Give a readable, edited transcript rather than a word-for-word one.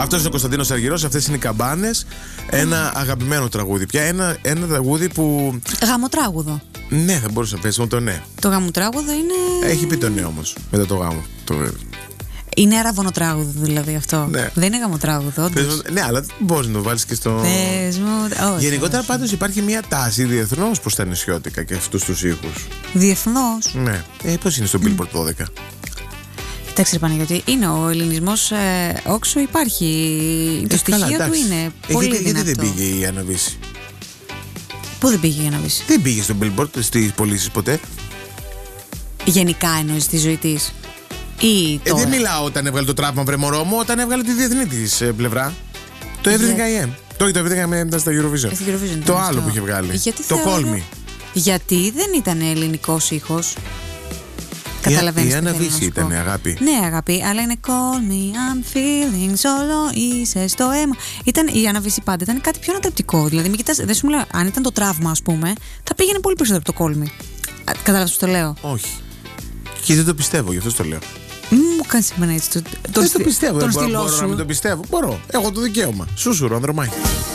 Αυτός είναι ο Κωνσταντίνος Αργυρός, αυτές είναι οι Καμπάνες. Ένα αγαπημένο τραγούδι. Πια ένα τραγούδι που. Γαμοτράγουδο. Ναι, θα μπορούσα να πέσει μόνο το ναι. Το γαμοτράγουδο είναι. Έχει πει το ναι όμως. Μετά το γάμο. Είναι αραβωνοτράγουδο δηλαδή αυτό. Ναι. Δεν είναι γαμοτράγουδο, όντως. Ναι, αλλά μπορείς να το βάλεις και στο. Πες μου. Όχι, Γενικότερα όχι. πάντως υπάρχει μια τάση διεθνώς προς τα νησιώτικα και αυτούς τους ήχους. Διεθνώς. Ναι. Πώς είναι στο Billboard 12. Κοιτάξτε, ρε Παναγιώτη, είναι ο ελληνισμός όξο, υπάρχει. Το στοιχείο του είναι πολύ δυνατό. Γιατί δεν πήγε η Αναβίση? Πού δεν πήγε για να βρεις? Δεν πήγε στο Billboard στις πωλήσεις ποτέ. Γενικά εννοείς στη ζωή της? Ή τώρα? Δεν μιλάω όταν έβγαλε το τράπημα, βρε μωρό μου, όταν έβγαλε τη διεθνή της πλευρά. Το Everything I Am. Το Everything I Am ήταν στα Eurovision. Το άλλο που είχε βγάλει. Το Call Me. Γιατί δεν ήταν ελληνικός ήχος. Καταλαβαίνεις? Η Αναβίση ήταν, αγάπη. Ναι, αγάπη, αλλά είναι Call me, I'm feeling solo, είσαι στο αίμα. Ήταν η Αναβίση πάντα, ήταν κάτι πιο ανατρεπτικό. Δηλαδή, μην κοιτάς, δεν σου μιλάω, αν ήταν το τραύμα, ας πούμε, θα πήγαινε πολύ περισσότερο από το Call me. Κατάλαβες τι το λέω? Όχι. Και δεν το πιστεύω, γι' αυτό το λέω. Μου κάνεις εμένα έτσι. Δεν το πιστεύω. Τον Μπορώ στυλό να σου. μην το πιστεύω. Μπορώ. Έχω το δικαίωμα. Σούσουρο, ανδρομάχη.